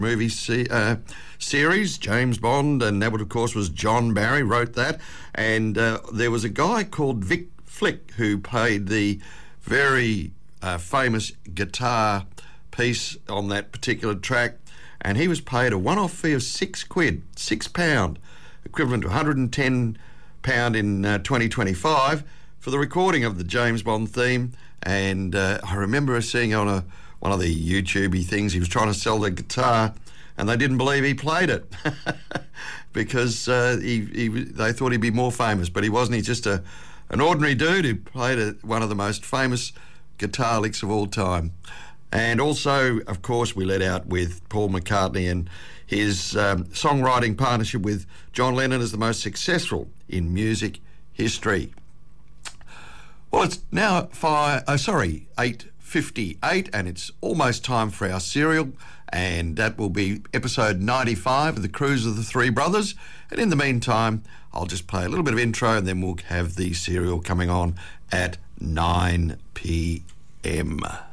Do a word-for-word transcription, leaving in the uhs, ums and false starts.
movie se- uh, series, James Bond, and that, of course, was John Barry wrote that. And uh, there was a guy called Vic Flick who played the very uh, famous guitar piece on that particular track, and he was paid a one-off fee of six quid, six pound, equivalent to one hundred and ten pound in uh, twenty twenty-five, for the recording of the James Bond theme. And uh, I remember seeing on a one of the YouTubey things, he was trying to sell the guitar, and they didn't believe he played it because uh, he, he they thought he'd be more famous, but he wasn't. He's just a an ordinary dude who played a, one of the most famous guitar licks of all time. And also, of course, we let out with Paul McCartney and his um, songwriting partnership with John Lennon as the most successful in music history. Well, it's now five, oh, sorry, eight fifty-eight, and it's almost time for our serial, and that will be episode ninety-five of The Cruise of the Three Brothers. And in the meantime, I'll just play a little bit of intro, and then we'll have the serial coming on at nine p m.